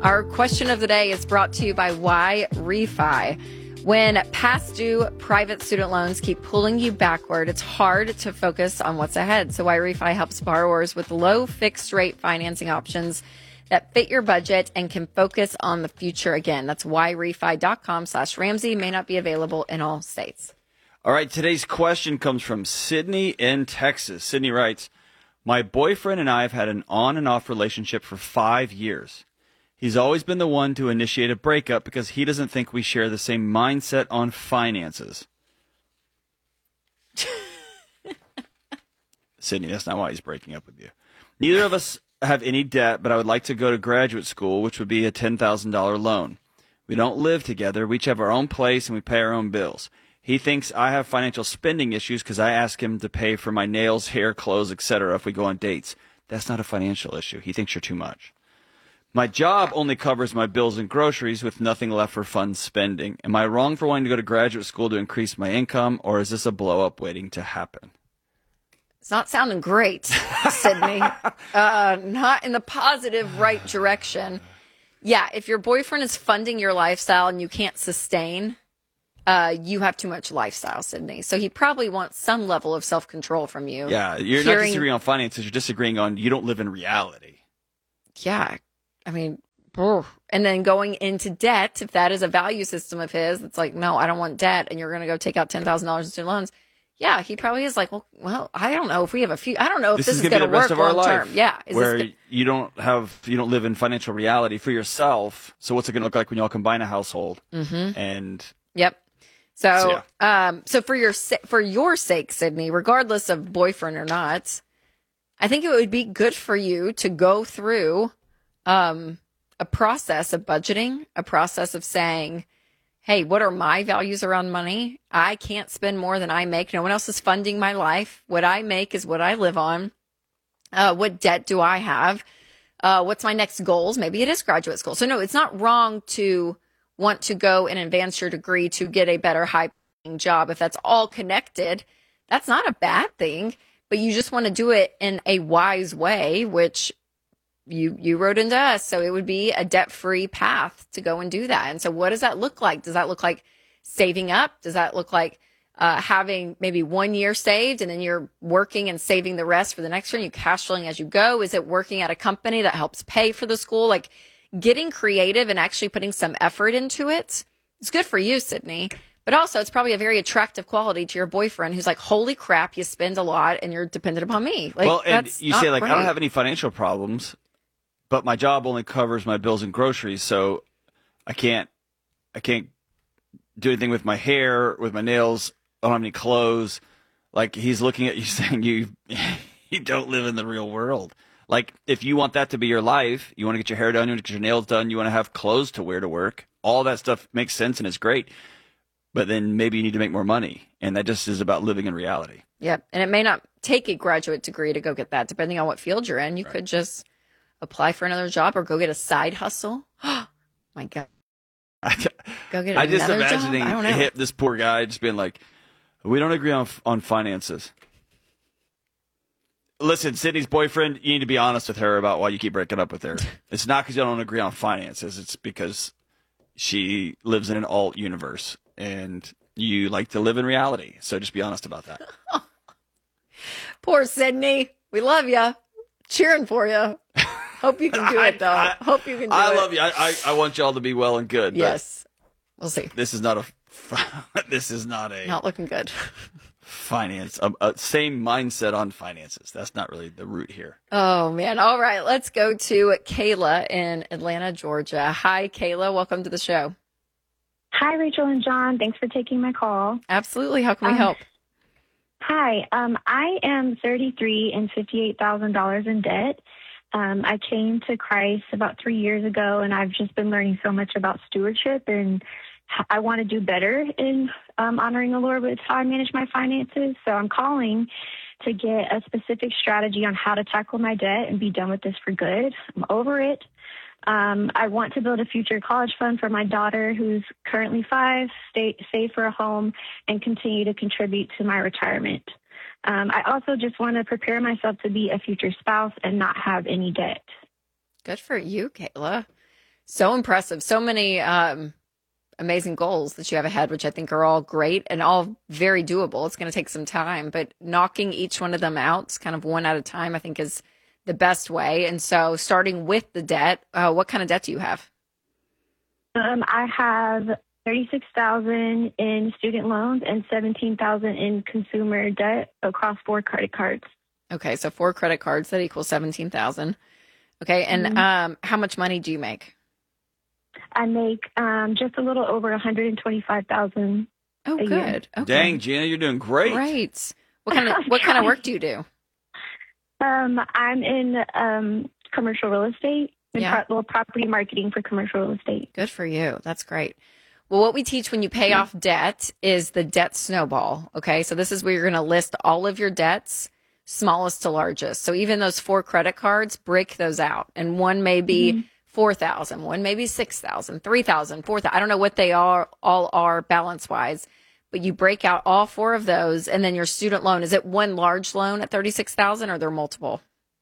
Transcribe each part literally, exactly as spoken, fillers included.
Our question of the day is brought to you by Y Refi. When past due private student loans keep pulling you backward, it's hard to focus on what's ahead. So Y Refi helps borrowers with low fixed rate financing options that fit your budget and can focus on the future again. That's yrefi.com slash Ramsey. May not be available in all states. All right, today's question comes from Sydney in Texas. Sydney writes, my boyfriend and I have had an on and off relationship for five years. He's always been the one to initiate a breakup because he doesn't think we share the same mindset on finances. Sydney, that's not why he's breaking up with you. Neither of us have any debt, but I would like to go to graduate school, which would be a ten thousand dollars loan. We don't live together. We each have our own place, and we pay our own bills. He thinks I have financial spending issues because I ask him to pay for my nails, hair, clothes, et cetera if we go on dates. That's not a financial issue. He thinks you're too much. My job only covers my bills and groceries with nothing left for fun spending. Am I wrong for wanting to go to graduate school to increase my income, or is this a blow-up waiting to happen? It's not sounding great, Sydney. uh, not in the positive right direction. Yeah, if your boyfriend is funding your lifestyle and you can't sustain, uh, you have too much lifestyle, Sydney. So he probably wants some level of self-control from you. Yeah, you're Hearing, not disagreeing on finances. You're disagreeing on you don't live in reality. Yeah. I mean, and then going into debt, if that is a value system of his, it's like, no, I don't want debt, and you're going to go take out ten thousand dollars in student loans. Yeah, he probably is like, well, well, I don't know if we have a few, I don't know if this, this is, is going to work long term. Yeah. Is where this you don't have, you don't live in financial reality for yourself. So what's it going to look like when y'all combine a household? Mm-hmm. And yep. So, so, yeah. um, so for your, for your sake, Sydney, regardless of boyfriend or not, I think it would be good for you to go through Um, a process of budgeting, a process of saying, hey, what are my values around money? I can't spend more than I make. No one else is funding my life. What I make is what I live on. Uh, what debt do I have? Uh, what's my next goals? Maybe it is graduate school. So no, it's not wrong to want to go and advance your degree to get a better high paying job. If that's all connected, that's not a bad thing, but you just want to do it in a wise way, which You you wrote into us, so it would be a debt-free path to go and do that. And so what does that look like? Does that look like saving up? Does that look like uh, having maybe one year saved and then you're working and saving the rest for the next year and you cash flowing as you go? Is it working at a company that helps pay for the school? Like getting creative and actually putting some effort into it. It's good for you, Sydney. But also it's probably a very attractive quality to your boyfriend who's like, holy crap, you spend a lot and you're dependent upon me. Like, well, and that's you not say like, great. I don't have any financial problems, but my job only covers my bills and groceries, so I can't, I can't do anything with my hair, with my nails. I don't have any clothes. Like he's looking at you saying you, you don't live in the real world. Like if you want that to be your life, you want to get your hair done, you want to get your nails done, you want to have clothes to wear to work. All that stuff makes sense and is great. But then maybe you need to make more money, and that just is about living in reality. Yep, and it may not take a graduate degree to go get that, depending on what field you're in. You right. could just apply for another job or go get a side hustle. Oh, my God. Go get I another just imagining job? I don't know. hit this poor guy just being like, we don't agree on on finances. Listen, Sydney's boyfriend, you need to be honest with her about why you keep breaking up with her. It's not because you don't agree on finances. It's because she lives in an alt universe and you like to live in reality. So just be honest about that. Poor Sydney. We love you. Cheering for you. Hope you can do it, though. I, I, Hope you can do I it. love you. I, I, I want y'all to be well and good. Yes. We'll see. This is not a. This is not a. Not looking good. Finance. A, a same mindset on finances. That's not really the root here. Oh, man. All right. Let's go to Kayla in Atlanta, Georgia. Hi, Kayla. Welcome to the show. Hi, Rachel and John. Thanks for taking my call. Absolutely. How can we um, help? Hi. Um, I am thirty-three and fifty-eight thousand dollars in debt. Um, I came to Christ about three years ago, and I've just been learning so much about stewardship, and I want to do better in um, honoring the Lord with how I manage my finances. So I'm calling to get a specific strategy on how to tackle my debt and be done with this for good. I'm over it. Um, I want to build a future college fund for my daughter, who's currently five, stay, save for a home, and continue to contribute to my retirement. Um, I also just want to prepare myself to be a future spouse and not have any debt. Good for you, Kayla. So impressive. So many um, amazing goals that you have ahead, which I think are all great and all very doable. It's going to take some time, but knocking each one of them out, kind of one at a time, I think is the best way. And so starting with the debt, uh, what kind of debt do you have? Um, I have thirty-six thousand in student loans and seventeen thousand in consumer debt across four credit cards. Okay, so four credit cards that equals seventeen thousand. Okay, and Mm-hmm. um, how much money do you make? I make um, just a little over one hundred twenty-five thousand. Oh, a year. good. Okay. Dang, Gina, you're doing great. Great. What kind of what kind of work do you do? Um, I'm in um, commercial real estate and Yeah. pro- well, property marketing for commercial real estate. Good for you. That's great. Well, what we teach when you pay off debt is the debt snowball. Okay. So this is where you're going to list all of your debts, smallest to largest. So even those four credit cards, break those out. And one may be Mm-hmm. four thousand, one may be six thousand, three thousand, four thousand. I don't know what they are, all are balance wise, but you break out all four of those. And then your student loan, is it one large loan at thirty-six thousand or are there multiple?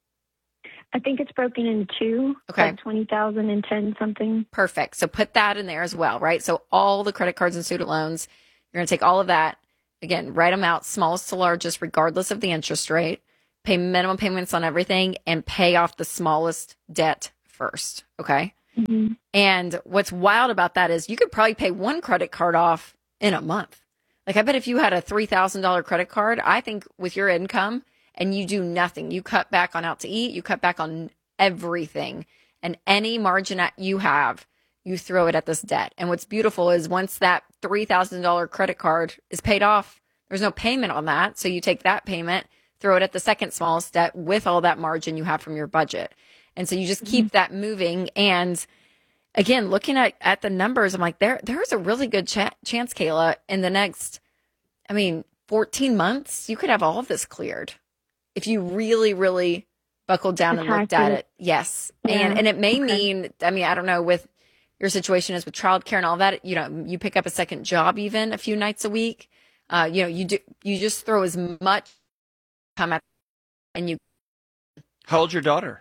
I think it's broken into two. Okay. Like twenty thousand and ten something. Perfect. So put that in there as well, right? So all the credit cards and student loans, you're going to take all of that. Again, write them out, smallest to largest, regardless of the interest rate. Pay minimum payments on everything and pay off the smallest debt first. Okay. Mm-hmm. And what's wild about that is you could probably pay one credit card off in a month. Like I bet if you had a three thousand dollars credit card, I think with your income and you do nothing, you cut back on out to eat, you cut back on everything, and any margin that you have, you throw it at this debt. And what's beautiful is once that three thousand dollars credit card is paid off, there's no payment on that. So you take that payment, throw it at the second smallest debt with all that margin you have from your budget. And so you just keep that moving. And again, looking at, at the numbers, I'm like, there, there's a really good ch- chance, Kayla, in the next, I mean, fourteen months, you could have all of this cleared if you really, really buckled down and looked at it. Yes. Yeah. And, and it may Okay. mean, I mean, I don't know with your situation is with childcare and all that, you know, you pick up a second job even a few nights a week. Uh, you know, you do, you just throw as much time at, and you, How old's your daughter?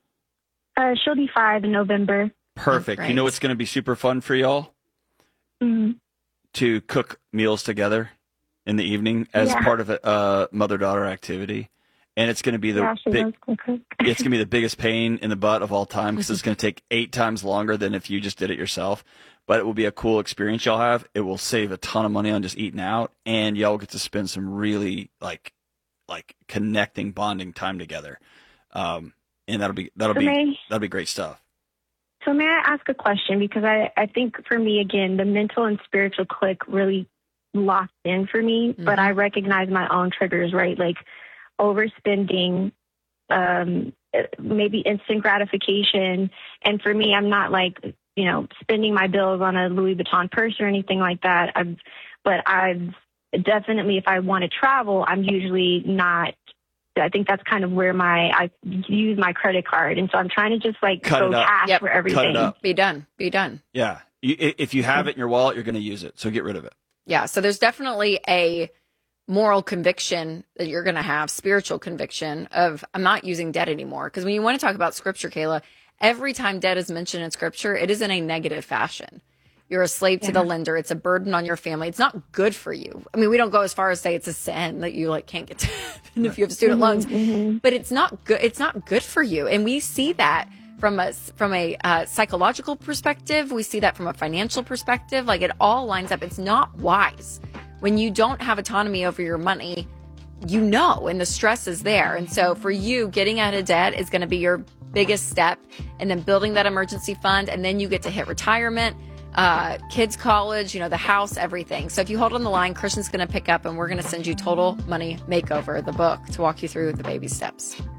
Uh, she'll be five in November. Perfect. great. You know what's going to be super fun for y'all? Mm-hmm. To cook meals together in the evening as Yeah. part of a uh, mother-daughter activity. And it's going to be the Yeah, she big, loves to cook. it's going to be the biggest pain in the butt of all time because it's going to take eight times longer than if you just did it yourself. But it will be a cool experience y'all have. It will save a ton of money on just eating out, and y'all get to spend some really like like connecting, bonding time together. Um, and that'll be that'll So be may, that'll be great stuff. so may I ask a question? Because I, I think for me, again, the mental and spiritual click really locked in for me, but I recognize my own triggers, right? Like overspending, um, maybe instant gratification. And for me, I'm not like, you know, spending my bills on a Louis Vuitton purse or anything like that. I've, but I've definitely, if I want to travel, I'm usually not, I think that's kind of where my, I use my credit card. And so I'm trying to just like Cut go it up. cash Yep. for Cut it everything. up. be done, be done. Yeah. You, i- if you have it in your wallet, you're going to use it. So get rid of it. Yeah. So there's definitely a moral conviction that you're going to have, spiritual conviction of I'm not using debt anymore. Because when you want to talk about scripture, Kayla, every time debt is mentioned in scripture, it is in a negative fashion. You're a slave to the lender. It's a burden on your family. It's not good for you. I mean, we don't go as far as say it's a sin that you like can't get to heaven if you have student loans, but it's not good. It's not good for you. And we see that from a, from a uh, psychological perspective. We see that from a financial perspective. Like it all lines up. It's not wise. When you don't have autonomy over your money, you know, and the stress is there. And so for you, getting out of debt is going to be your biggest step, and then building that emergency fund. And then you get to hit retirement, uh, kids' college, you know, the house, everything. So if you hold on the line, Christian's going to pick up and we're going to send you Total Money Makeover, the book, to walk you through the baby steps.